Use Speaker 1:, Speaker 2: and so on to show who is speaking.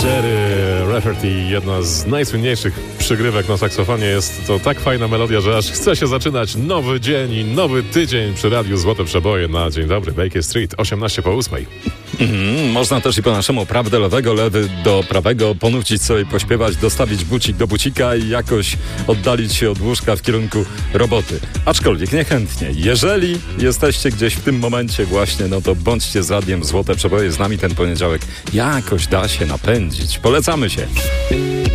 Speaker 1: Jerry Rafferty, jedna z najsłynniejszych przygrywek na saksofonie. Jest to tak fajna melodia, że aż chce się zaczynać nowy dzień i nowy tydzień przy radiu Złote Przeboje na Dzień Dobry, Baker Street, 8:18.
Speaker 2: Można też i po naszemu prawdę lewego, lewy do prawego, ponucić sobie, pośpiewać, dostawić bucik do bucika i jakoś oddalić się od łóżka w kierunku roboty. Aczkolwiek niechętnie. Jeżeli jesteście gdzieś w tym momencie właśnie, no to bądźcie z radiem Złote Przeboje z nami ten poniedziałek. Jakoś da się napędzić. Polecamy się.